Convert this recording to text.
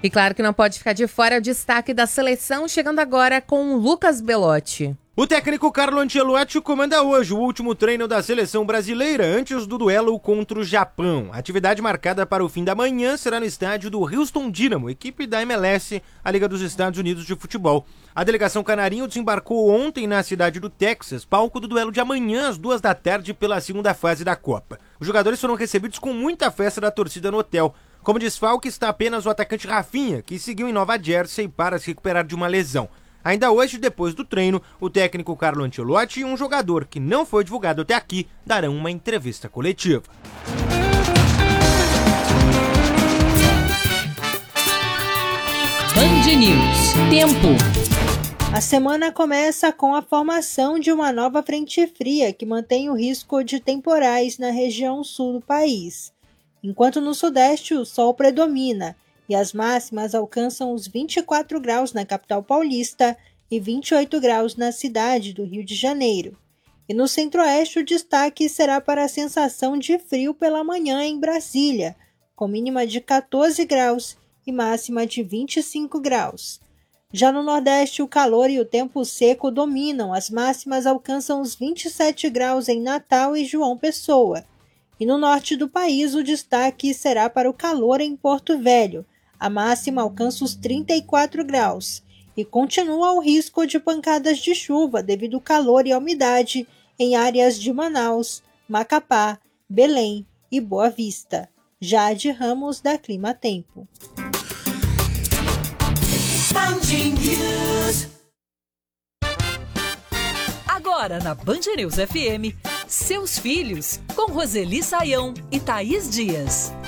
E claro que não pode ficar de fora o destaque da seleção, chegando agora com o Lucas Belotti. O técnico Carlo Ancelotti comanda hoje o último treino da seleção brasileira antes do duelo contra o Japão. A atividade marcada para o fim da manhã será no estádio do Houston Dynamo, equipe da MLS, a Liga dos Estados Unidos de Futebol. A delegação canarinho desembarcou ontem na cidade do Texas, palco do duelo de amanhã às 14h pela segunda fase da Copa. Os jogadores foram recebidos com muita festa da torcida no hotel. Como desfalque está apenas o atacante Rafinha, que seguiu em Nova Jersey para se recuperar de uma lesão. Ainda hoje, depois do treino, o técnico Carlo Ancelotti e um jogador que não foi divulgado até aqui darão uma entrevista coletiva. Band News. Tempo. A semana começa com a formação de uma nova frente fria que mantém o risco de temporais na região sul do país. Enquanto no sudeste o sol predomina e as máximas alcançam os 24 graus na capital paulista e 28 graus na cidade do Rio de Janeiro. E no centro-oeste o destaque será para a sensação de frio pela manhã em Brasília, com mínima de 14 graus e máxima de 25 graus. Já no nordeste o calor e o tempo seco dominam, as máximas alcançam os 27 graus em Natal e João Pessoa. E no norte do país o destaque será para o calor em Porto Velho. A máxima alcança os 34 graus e continua o risco de pancadas de chuva devido ao calor e à umidade em áreas de Manaus, Macapá, Belém e Boa Vista. Jade Ramos, da Clima Tempo. Agora na Band News FM, seus filhos com Roseli Saião e Thaís Dias.